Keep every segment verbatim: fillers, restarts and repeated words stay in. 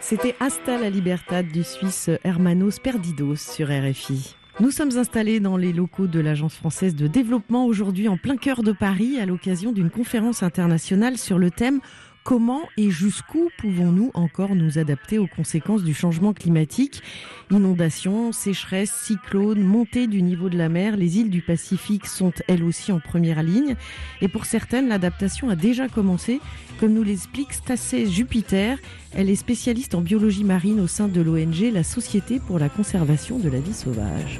C'était Hasta la Libertad du Suisse Hermanos Perdidos sur R F I. Nous sommes installés dans les locaux de l'Agence française de développement aujourd'hui en plein cœur de Paris à l'occasion d'une conférence internationale sur le thème « Comment et jusqu'où pouvons-nous encore nous adapter aux conséquences du changement climatique ?» Inondations, sécheresses, cyclones, montée du niveau de la mer, les îles du Pacifique sont elles aussi en première ligne. Et pour certaines, l'adaptation a déjà commencé, comme nous l'explique Stacey Jupiter. Elle est spécialiste en biologie marine au sein de l'O N G, la Société pour la conservation de la vie sauvage.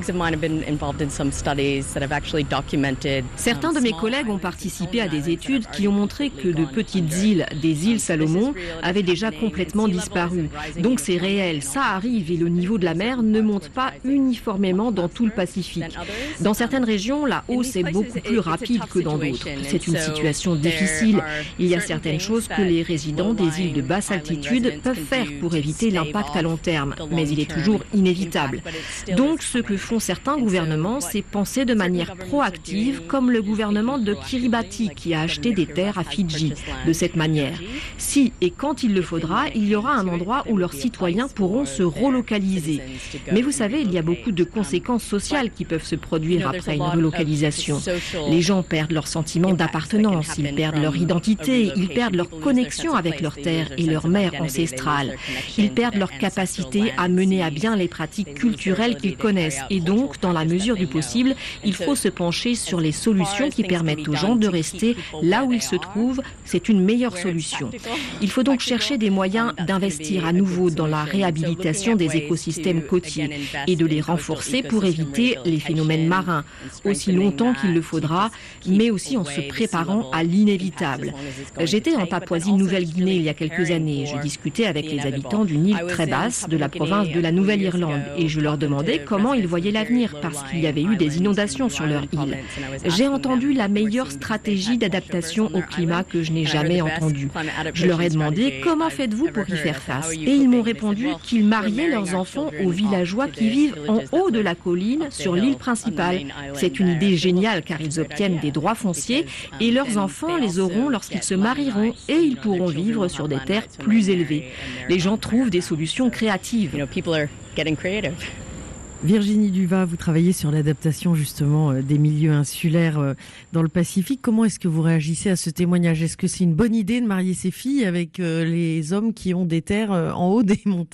Certains de mes collègues ont participé à des études qui ont montré que de petites îles, des îles Salomon, avaient déjà complètement disparu. Donc c'est réel, ça arrive et le niveau de la mer ne monte pas uniformément dans tout le Pacifique. Dans certaines régions, la hausse est beaucoup plus rapide que dans d'autres. C'est une situation difficile. Il y a certaines choses que les résidents des îles de basse altitude peuvent faire pour éviter l'impact à long terme, mais il est toujours inévitable. Donc ce que font certains gouvernements, c'est penser de manière proactive, comme le gouvernement de Kiribati qui a acheté des terres à Fidji. De cette manière, si et quand il le faudra, il y aura un endroit où leurs citoyens pourront se relocaliser. Mais vous savez, il y a beaucoup de conséquences sociales qui peuvent se produire après une relocalisation. Les gens perdent leur sentiment d'appartenance, ils perdent leur identité, ils perdent leur connexion avec leur terre et leur mère ancestrale. Ils perdent leur capacité à mener à bien les pratiques culturelles qu'ils connaissent. Et donc, dans la mesure du possible, il faut se pencher sur les solutions qui permettent aux gens de rester là où ils se trouvent. C'est une meilleure solution. Il faut donc chercher des moyens d'investir à nouveau dans la réhabilitation des écosystèmes côtiers et de les renforcer pour éviter les phénomènes marins, aussi longtemps qu'il le faudra, mais aussi en se préparant à l'inévitable. J'étais en Papouasie-Nouvelle-Guinée il y a quelques années. Je discutais avec les habitants d'une île très basse de la province de la Nouvelle-Irlande et je leur demandais comment ils voyaient l'avenir parce qu'il y avait eu des inondations sur leur île. J'ai entendu la meilleure stratégie d'adaptation au climat que je n'ai jamais entendue. Je leur ai demandé comment faites-vous pour y faire face et ils m'ont répondu qu'ils mariaient leurs enfants aux villageois qui vivent en haut de la colline sur l'île principale. C'est une idée géniale car ils obtiennent des droits fonciers et leurs enfants les auront lorsqu'ils se marieront et ils pourront vivre sur des terres plus élevées. Les gens trouvent des solutions créatives. Virginie Duva, vous travaillez sur l'adaptation justement des milieux insulaires dans le Pacifique. Comment est-ce que vous réagissez à ce témoignage ? Est-ce que c'est une bonne idée de marier ses filles avec les hommes qui ont des terres en haut des montagnes ?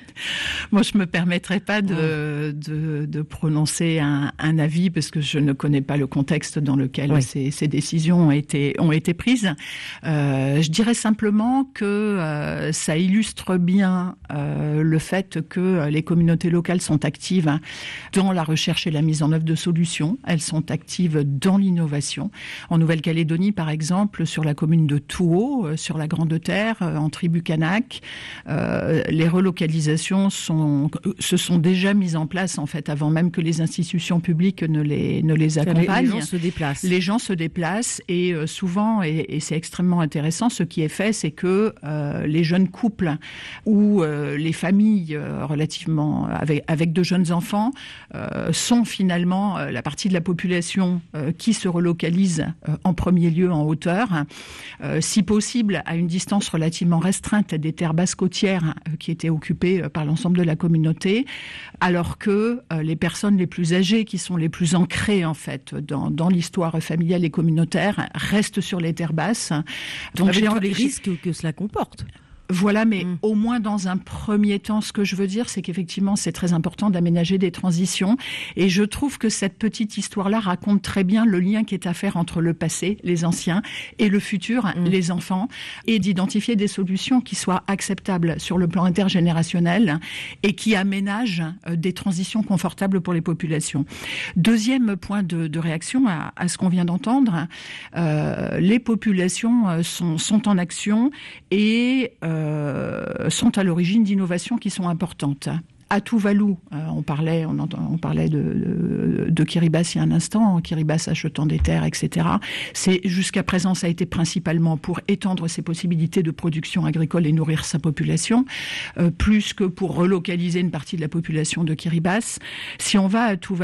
Moi, je me permettrai pas de, de, de prononcer un, un avis parce que je ne connais pas le contexte dans lequel oui. ces, ces décisions ont été, ont été prises. Euh, je dirais simplement que euh, ça illustre bien euh, le fait que les communautés locales sont actives dans la recherche et la mise en œuvre de solutions. Elles sont actives dans l'innovation. En Nouvelle-Calédonie, par exemple, sur la commune de Touo, sur la Grande Terre, en tribu kanak, euh, les relocalisations Sont, se sont déjà mises en place en fait avant même que les institutions publiques ne les ne les accompagnent. Les gens se déplacent. Les gens se déplacent et euh, souvent et, et c'est extrêmement intéressant. Ce qui est fait, c'est que euh, les jeunes couples ou euh, les familles euh, relativement avec avec de jeunes enfants euh, sont finalement euh, la partie de la population euh, qui se relocalise euh, en premier lieu en hauteur, euh, si possible à une distance relativement restreinte des terres basses côtières euh, qui étaient occupées euh, par l'ensemble de la communauté, alors que euh, les personnes les plus âgées, qui sont les plus ancrées en fait dans, dans l'histoire familiale et communautaire, restent sur les terres basses. Donc avec tous les risques que cela comporte. Voilà, mais mmh. au moins dans un premier temps, ce que je veux dire, c'est qu'effectivement, c'est très important d'aménager des transitions. Et je trouve que cette petite histoire-là raconte très bien le lien qui est à faire entre le passé, les anciens, et le futur, mmh. les enfants, et d'identifier des solutions qui soient acceptables sur le plan intergénérationnel et qui aménagent des transitions confortables pour les populations. Deuxième point de, de réaction à, à ce qu'on vient d'entendre, euh, les populations sont, sont en action et euh, sont à l'origine d'innovations qui sont importantes. À Tuvalu, euh, on parlait, on, entend, on parlait de, de, de Kiribati il y a un instant, Kiribati achetant des terres, et cetera. C'est jusqu'à présent, ça a été principalement pour étendre ses possibilités de production agricole et nourrir sa population, euh, plus que pour relocaliser une partie de la population de Kiribati. Si on va à Tuvalu,